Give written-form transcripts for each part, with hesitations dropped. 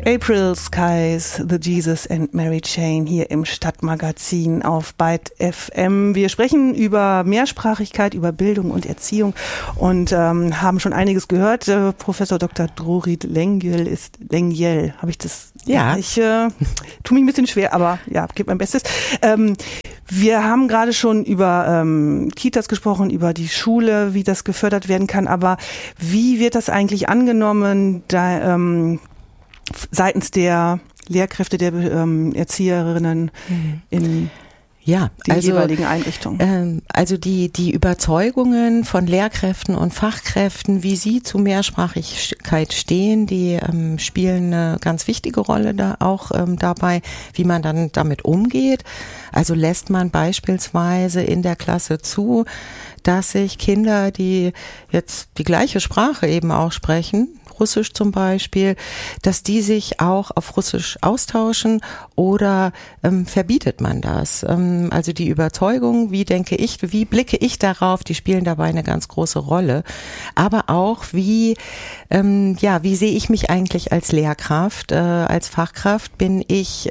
April Skies, The Jesus and Mary Chain hier im Stadtmagazin auf Byte FM. Wir sprechen über Mehrsprachigkeit, über Bildung und Erziehung und haben schon einiges gehört. Professor Dr. Drorit Lengyel habe ich das? Ja. Ich tue mich ein bisschen schwer, aber ja, gebe mein Bestes. Wir haben gerade schon über Kitas gesprochen, über die Schule, wie das gefördert werden kann, aber wie wird das eigentlich angenommen, seitens der Lehrkräfte, der Erzieherinnen in den jeweiligen Einrichtungen? Also die Überzeugungen von Lehrkräften und Fachkräften, wie sie zu Mehrsprachigkeit stehen, die spielen eine ganz wichtige Rolle da auch dabei, wie man dann damit umgeht. Also lässt man beispielsweise in der Klasse zu, dass sich Kinder, die jetzt die gleiche Sprache eben auch sprechen, Russisch zum Beispiel, dass die sich auch auf Russisch austauschen oder verbietet man das? Also die Überzeugung, wie blicke ich darauf, die spielen dabei eine ganz große Rolle. Aber auch wie sehe ich mich eigentlich als Lehrkraft, als Fachkraft? Bin ich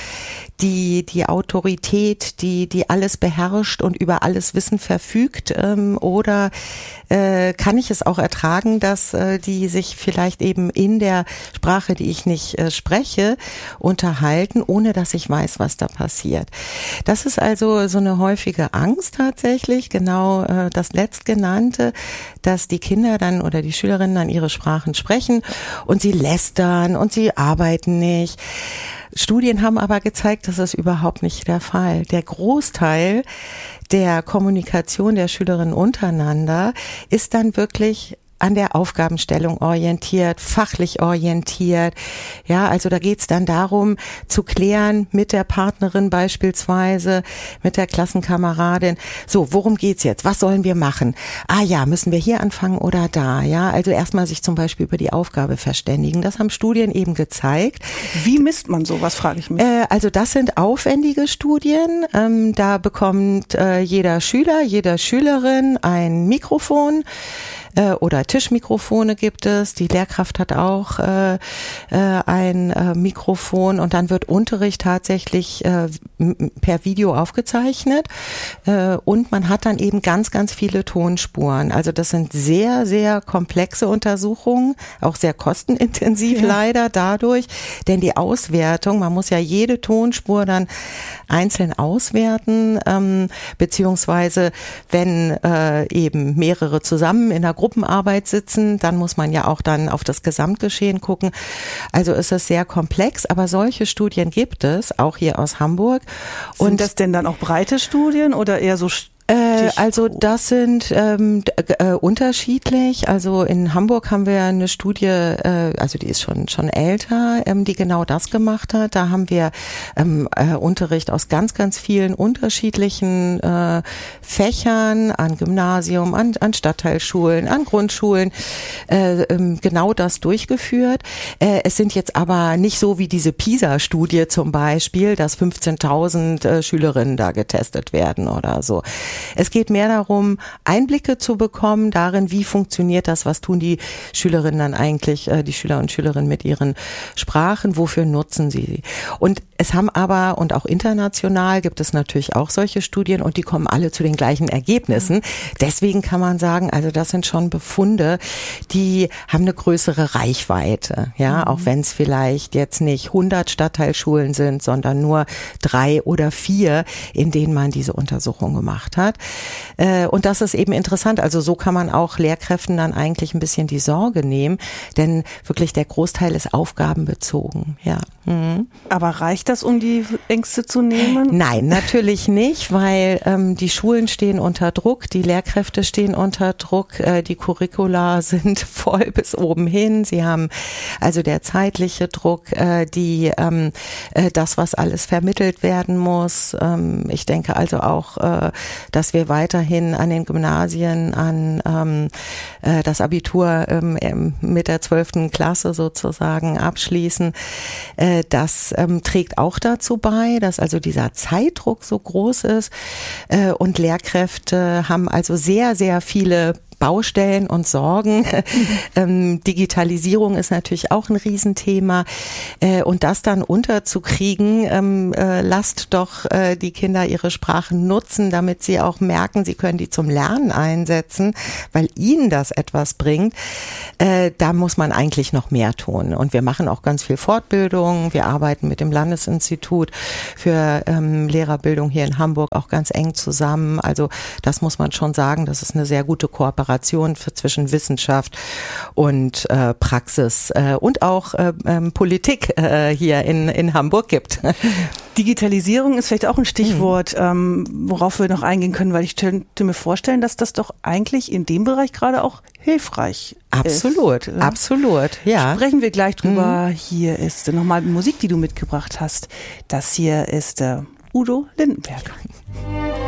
die Autorität, die alles beherrscht und über alles Wissen verfügt, oder kann ich es auch ertragen, dass die sich vielleicht eben in der Sprache, die ich nicht spreche, unterhalten, ohne dass ich weiß, was da passiert. Das ist also so eine häufige Angst tatsächlich, genau das Letztgenannte, dass die Kinder dann oder die Schülerinnen dann ihre Sprachen sprechen und sie lästern und sie arbeiten nicht. Studien haben aber gezeigt, dass das überhaupt nicht der Fall. Der Großteil der Kommunikation der Schülerinnen untereinander ist dann wirklich an der Aufgabenstellung orientiert, fachlich orientiert. Ja, also da geht's dann darum, zu klären mit der Partnerin beispielsweise, mit der Klassenkameradin. So, worum geht's jetzt? Was sollen wir machen? Ah ja, müssen wir hier anfangen oder da? Ja, also erstmal sich zum Beispiel über die Aufgabe verständigen. Das haben Studien eben gezeigt. Wie misst man sowas, frage ich mich. Also das sind aufwendige Studien. Da bekommt jeder Schüler, jede Schülerin ein Mikrofon. Oder Tischmikrofone gibt es. Die Lehrkraft hat auch ein Mikrofon und dann wird Unterricht tatsächlich per Video aufgezeichnet und man hat dann eben ganz, ganz viele Tonspuren. Also das sind sehr, sehr komplexe Untersuchungen, auch sehr kostenintensiv leider dadurch, denn die Auswertung, man muss ja jede Tonspur dann einzeln auswerten, beziehungsweise wenn eben mehrere zusammen in der Gruppenarbeit sitzen, dann muss man ja auch dann auf das Gesamtgeschehen gucken. Also ist es sehr komplex, aber solche Studien gibt es, auch hier aus Hamburg. Sind das denn dann auch breite Studien oder eher so also das sind unterschiedlich. Also in Hamburg haben wir eine Studie, also die ist schon älter, die genau das gemacht hat. Da haben wir Unterricht aus ganz, ganz vielen unterschiedlichen Fächern, an Gymnasium, an Stadtteilschulen, an Grundschulen, genau das durchgeführt. Es sind jetzt aber nicht so wie diese PISA-Studie zum Beispiel, dass 15.000 Schülerinnen da getestet werden oder so. Es geht mehr darum, Einblicke zu bekommen darin, wie funktioniert das, was tun die Schülerinnen dann eigentlich, die Schüler und Schülerinnen mit ihren Sprachen, wofür nutzen sie. Und es haben aber, und auch international gibt es natürlich auch solche Studien und die kommen alle zu den gleichen Ergebnissen. Deswegen kann man sagen, also das sind schon Befunde, die haben eine größere Reichweite, ja, auch wenn es vielleicht jetzt nicht 100 Stadtteilschulen sind, sondern nur 3 oder 4, in denen man diese Untersuchung gemacht hat. Und das ist eben interessant. Also so kann man auch Lehrkräften dann eigentlich ein bisschen die Sorge nehmen, denn wirklich der Großteil ist aufgabenbezogen, ja. Aber reicht das, um die Ängste zu nehmen? Nein, natürlich nicht, weil die Schulen stehen unter Druck, die Lehrkräfte stehen unter Druck, die Curricula sind voll bis oben hin. Sie haben also der zeitliche Druck, das, was alles vermittelt werden muss. Ich denke also auch, dass wir weiterhin an den Gymnasien, an das Abitur mit der 12. Klasse sozusagen abschließen. Das trägt auch dazu bei, dass also dieser Zeitdruck so groß ist und Lehrkräfte haben also sehr, sehr viele Baustellen und Sorgen. Digitalisierung ist natürlich auch ein Riesenthema. Und das dann unterzukriegen, lasst doch die Kinder ihre Sprachen nutzen, damit sie auch merken, sie können die zum Lernen einsetzen, weil ihnen das etwas bringt. Da muss man eigentlich noch mehr tun. Und wir machen auch ganz viel Fortbildung. Wir arbeiten mit dem Landesinstitut für Lehrerbildung hier in Hamburg auch ganz eng zusammen. Also das muss man schon sagen, das ist eine sehr gute Kooperation zwischen Wissenschaft und Praxis und auch Politik hier in Hamburg gibt. Digitalisierung ist vielleicht auch ein Stichwort, worauf wir noch eingehen können, weil ich könnte mir vorstellen, dass das doch eigentlich in dem Bereich gerade auch hilfreich absolut, ist. Absolut, ja. Sprechen wir gleich drüber. Hier ist nochmal Musik, die du mitgebracht hast. Das hier ist Udo Lindenberg.